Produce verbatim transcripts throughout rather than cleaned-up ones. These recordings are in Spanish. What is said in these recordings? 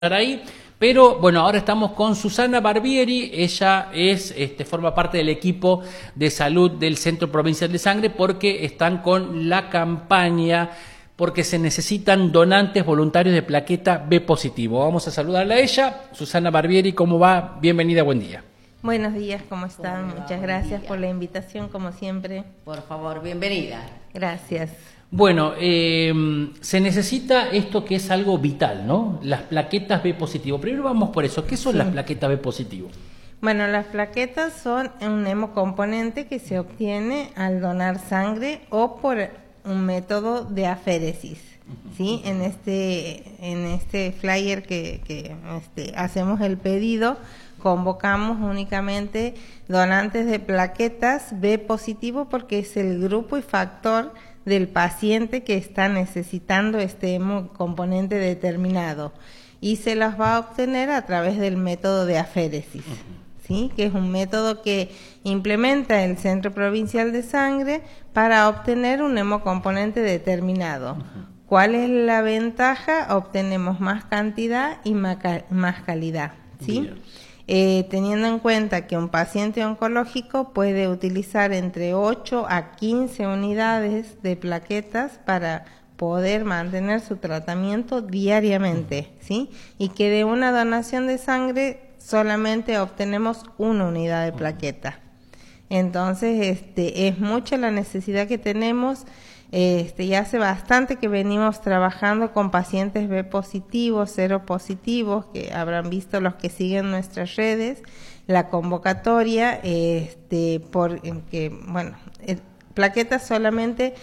ahí, pero bueno, ahora estamos con Susana Barbieri. Ella es, este, forma parte del equipo de salud del Centro Provincial de Sangre porque están con la campaña porque se necesitan donantes voluntarios de plaqueta B positivo. Vamos a saludarla a ella. Susana Barbieri, ¿cómo va? Bienvenida, buen día. Buenos días, ¿cómo están? ¿Cómo Muchas gracias por la invitación, como siempre. Por favor, bienvenida. Gracias. Bueno, eh, se necesita esto que es algo vital, ¿no? Las plaquetas B positivo. Primero vamos por eso. ¿Qué son sí. las plaquetas B positivo? Bueno, las plaquetas son un hemocomponente que se obtiene al donar sangre o por un método de aféresis. ¿Sí? En este, en este flyer que, que este, hacemos el pedido, convocamos únicamente donantes de plaquetas B positivo porque es el grupo y factor del paciente que está necesitando este componente determinado y se las va a obtener a través del método de aféresis, ¿sí? Que es un método que implementa el Centro Provincial de Sangre para obtener un hemocomponente determinado. ¿Cuál es la ventaja? Obtenemos más cantidad y más, más calidad, ¿sí? Eh, teniendo en cuenta que un paciente oncológico puede utilizar entre ocho a quince unidades de plaquetas para poder mantener su tratamiento diariamente, ¿sí? Y que de una donación de sangre solamente obtenemos una unidad de plaqueta. Entonces, este, es mucha la necesidad que tenemos. Este, ya hace bastante que venimos trabajando con pacientes B positivos, cero positivos, que habrán visto los que siguen nuestras redes, la convocatoria, este, por que, bueno, eh, plaquetas solamente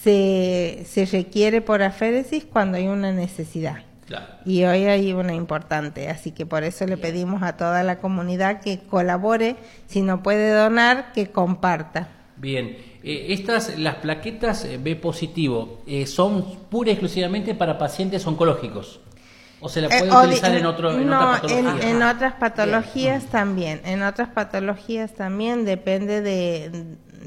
se, se requiere por aféresis cuando hay una necesidad. Claro. Y hoy hay una importante, así que por eso le pedimos a toda la comunidad que colabore, si no puede donar, que comparta. Bien, eh, estas, las plaquetas B positivo, eh, ¿son pura y exclusivamente para pacientes oncológicos? ¿O se la puede eh, utilizar de, en, otro, en no, otras patologías? En, en otras patologías Bien. también, en otras patologías también depende de,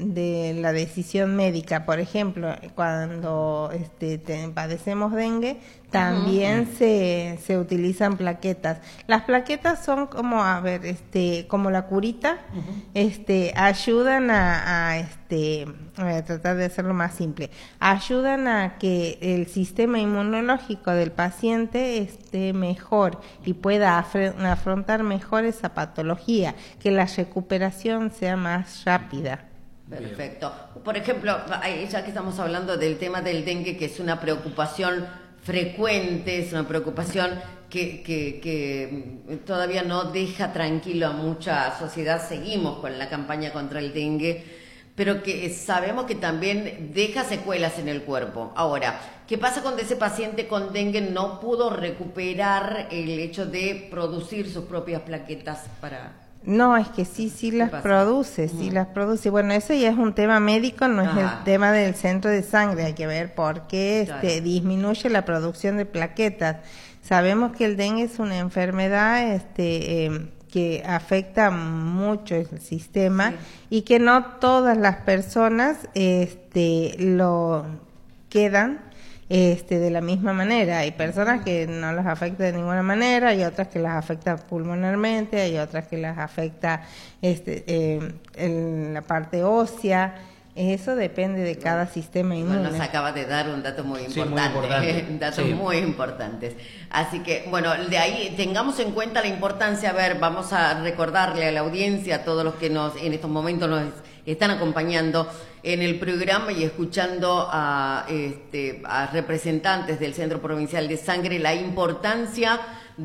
de la decisión médica. Por ejemplo, cuando este, te, padecemos dengue, también uh-huh. se, se utilizan plaquetas. Las plaquetas son como, a ver, este, como la curita, uh-huh. este, ayudan a, a este, voy a tratar de hacerlo más simple, ayudan a que el sistema inmunológico del paciente esté mejor y pueda afrontar mejor esa patología, que la recuperación sea más rápida. Perfecto. Por ejemplo, ya que estamos hablando del tema del dengue, que es una preocupación frecuente, es una preocupación que, que, que todavía no deja tranquilo a mucha sociedad. Seguimos con la campaña contra el dengue, pero que sabemos que también deja secuelas en el cuerpo. Ahora, ¿qué pasa cuando ese paciente con dengue no pudo recuperar el hecho de producir sus propias plaquetas para...? No, es que sí, sí las produce, sí mm. las produce. Bueno, eso ya es un tema médico, no Ajá. es el tema del centro de sangre. Hay que ver por qué este, claro. disminuye la producción de plaquetas. Sabemos que el dengue es una enfermedad este, eh, que afecta mucho el sistema sí. y que no todas las personas este, lo quedan Este, de la misma manera. Hay personas que no las afecta de ninguna manera, hay otras que las afecta pulmonarmente, hay otras que las afecta este, eh, en la parte ósea. Eso depende de cada sistema inmune. Bueno, nos acaba de dar un dato muy importante, sí, muy importante. datos sí. muy importantes. Así que, bueno, de ahí tengamos en cuenta la importancia. A ver, vamos a recordarle a la audiencia, a todos los que nos en estos momentos nos están acompañando en el programa y escuchando a, este, a representantes del Centro Provincial de Sangre, la importancia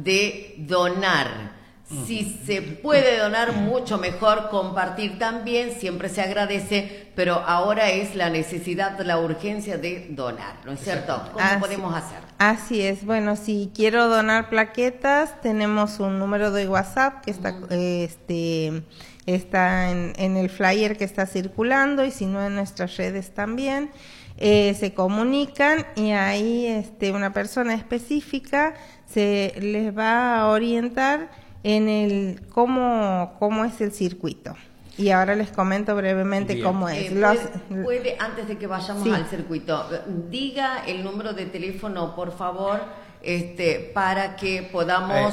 de donar. Si se puede donar, mucho mejor. Compartir también, siempre se agradece, pero ahora es la necesidad, la urgencia de donar, ¿no es cierto? ¿Cómo así, podemos hacer? Así es. Bueno, si quiero donar plaquetas, tenemos un número de WhatsApp que está, uh-huh. este, está en, en el flyer que está circulando y si no en nuestras redes también. Eh, se comunican y ahí este, una persona específica se les va a orientar en el cómo, cómo es el circuito. Y ahora les comento brevemente Bien. cómo es. Eh, Los, puede, puede, antes de que vayamos sí. al circuito, diga el número de teléfono, por favor, este, para que podamos... Eh,